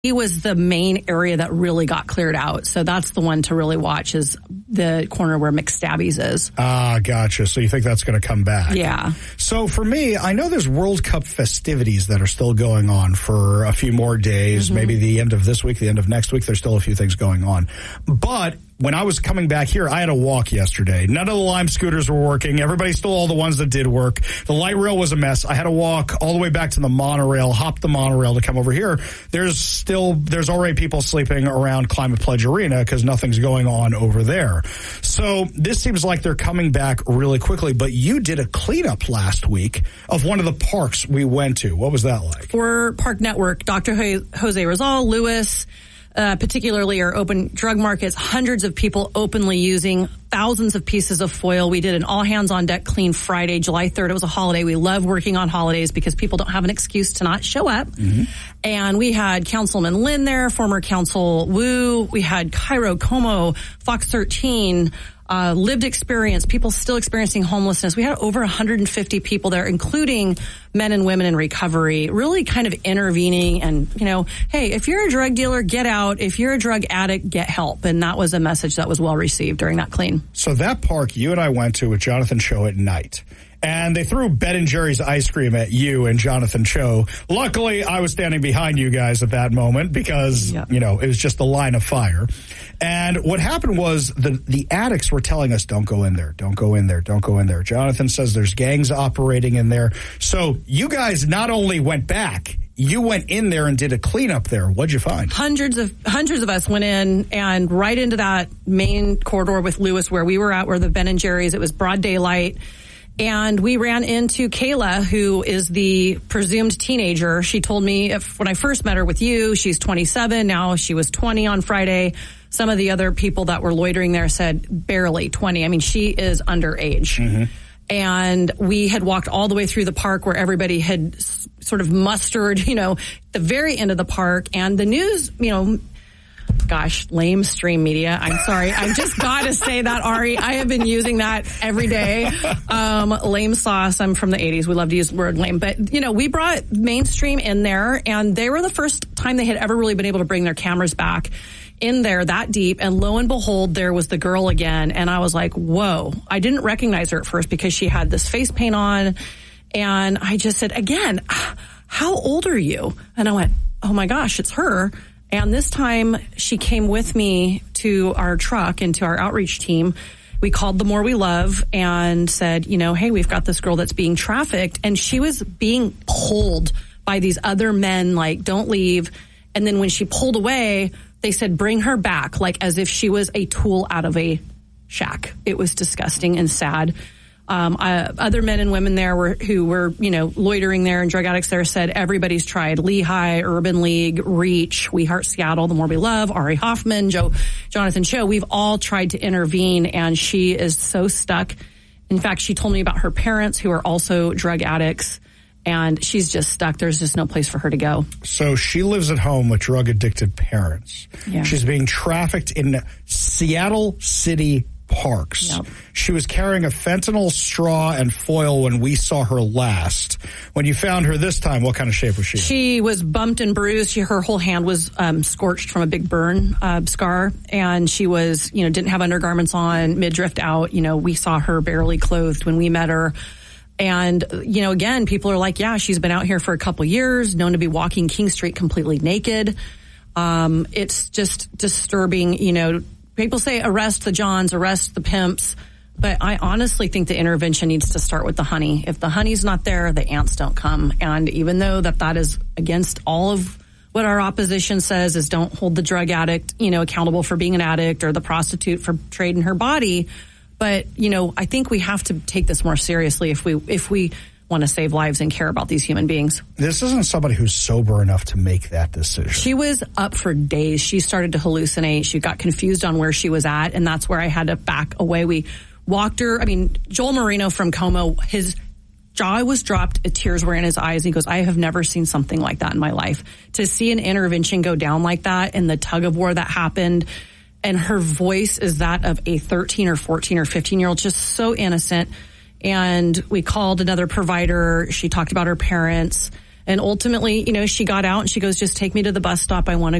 He was the main area that really got cleared out. So that's the one to really watch, is the corner where McStabby's is. Ah, gotcha. So you think that's going to come back? Yeah. So for me, I know there's World Cup festivities that are still going on for a few more days, maybe the end of this week, the end of next week. There's still a few things going on. But when I was coming back here, I had a walk yesterday. None of the Lime scooters were working. Everybody stole all the ones that did work. The light rail was a mess. I had to walk all the way back to the monorail, hop the monorail to come over here. There's already people sleeping around Climate Pledge Arena because nothing's going on over there. So this seems like they're coming back really quickly. But you did a cleanup last week of one of the parks we went to. What was that like? For Park Network, Dr. Jose Rizal, Lewis, particularly our open drug markets, hundreds of people openly using thousands of pieces of foil. We did an all hands on deck clean Friday, July 3rd. It was a holiday. We love working on holidays because people don't have an excuse to not show up. And we had Councilman Lynn there, former Council Wu. We had Cairo Como, Fox 13, lived experience, people still experiencing homelessness. We had over 150 people there, including men and women in recovery, really kind of intervening and, hey, if you're a drug dealer, get out. If you're a drug addict, get help. And that was a message that was well received during that clean. So that park you and I went to with Jonathan Cho at night. And they threw Ben & Jerry's ice cream at you and Jonathan Cho. Luckily, I was standing behind you guys at that moment because, it was just a line of fire. And what happened was the addicts were telling us, don't go in there, don't go in there, don't go in there. Jonathan says there's gangs operating in there. So you guys not only went back, you went in there and did a cleanup there. What'd you find? Hundreds of us went in and right into that main corridor with Lewis where we were at, where the Ben & Jerry's, it was broad daylight. And we ran into Kayla, who is the presumed teenager. She told me when I first met her with you, she's 27. Now she was 20 on Friday. Some of the other people that were loitering there said barely 20. I mean, she is underage. And we had walked all the way through the park where everybody had sort of mustered, the very end of the park. And the news, lame stream media. I'm sorry. I just got to say that, Ari. I have been using that every day. Lame sauce. I'm from the 80s. We love to use the word lame. But, we brought mainstream in there, and they were the first time they had ever really been able to bring their cameras back in there that deep. And lo and behold, there was the girl again. And I was like, whoa. I didn't recognize her at first because she had this face paint on. And I just said, again, how old are you? And I went, oh my gosh, it's her. And this time she came with me to our truck and to our outreach team. We called The More We Love and said, hey, we've got this girl that's being trafficked. And she was being pulled by these other men, like, don't leave. And then when she pulled away, they said, bring her back, like as if she was a tool out of a shack. It was disgusting and sad. Other men and women there who were loitering there and drug addicts there said everybody's tried. Lehigh, Urban League, Reach, We Heart Seattle, The More We Love, Ari Hoffman, Jonathan Cho. We've all tried to intervene, and she is so stuck. In fact, she told me about her parents who are also drug addicts, and she's just stuck. There's just no place for her to go. So she lives at home with drug-addicted parents. Yeah. She's being trafficked in Seattle City parks. Yep. She was carrying a fentanyl straw and foil when we saw her last. When you found her this time, what kind of shape was she in? She was bumped and bruised. Her whole hand was scorched from a big burn scar, and she was, didn't have undergarments on, midriff out. We saw her barely clothed when we met her. And, again, people are like, yeah, she's been out here for a couple years, known to be walking King Street completely naked. It's just disturbing, people say arrest the Johns, arrest the pimps, but I honestly think the intervention needs to start with the honey. If the honey's not there, the ants don't come. And even though that is against all of what our opposition says is don't hold the drug addict, accountable for being an addict or the prostitute for trading her body. But, I think we have to take this more seriously if we want to save lives and care about these human beings. This isn't somebody who's sober enough to make that decision. She was up for days. She started to hallucinate. She got confused on where she was at, and that's where I had to back away. We walked her. Joel Marino from Como, his jaw was dropped, tears were in his eyes. He goes, I have never seen something like that in my life. To see an intervention go down like that and the tug of war that happened, and her voice is that of a 13 or 14 or 15-year-old, just so innocent. And we called another provider. She talked about her parents. And ultimately, you know, she got out and she goes, just take me to the bus stop. I want to